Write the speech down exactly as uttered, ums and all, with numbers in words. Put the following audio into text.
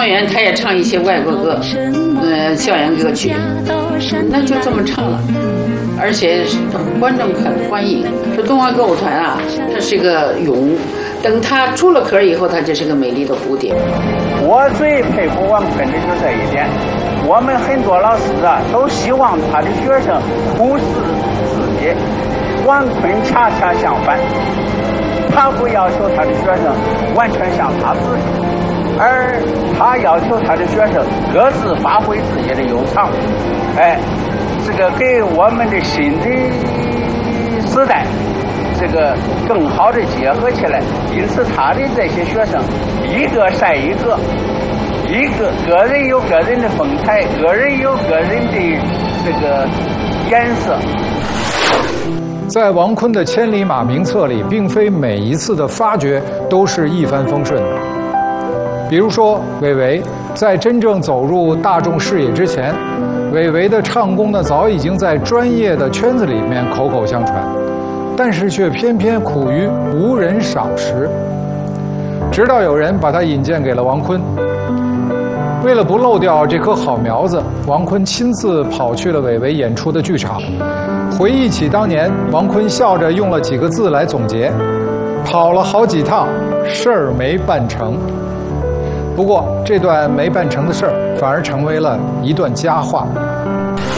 校园他也唱一些外国歌，呃，校园歌曲，那就这么唱了，而且观众很欢迎。说东方歌舞团啊，它是个蛹，等它出了壳以后，它就是个美丽的蝴蝶。 我最佩服王坤的就这一点，我们很多老师啊，都希望他的学生忽视自己，王坤恰恰相反，他不要求他的学生完全像他自己，而他要求他的学生各自发挥自己的优长。哎，这个给我们的新的时代这个更好的结合起来，因此他的这些学生一个赛一个，一个个人有个人的风采，个人有个人的这个颜色。 在王坤的千里马名册里，并非每一次的发掘都是一帆风顺的。比如说韦唯在真正走入大众视野之前，韦唯的唱功呢早已经在专业的圈子里面口口相传，但是却偏偏苦于无人赏识。直到有人把他引荐给了王坤，为了不漏掉这棵好苗子，王坤亲自跑去了韦唯演出的剧场，回忆起当年，王坤笑着用了几个字来总结：跑了好几趟，事儿没办成。不过这段没办成的事儿，反而成为了一段佳话。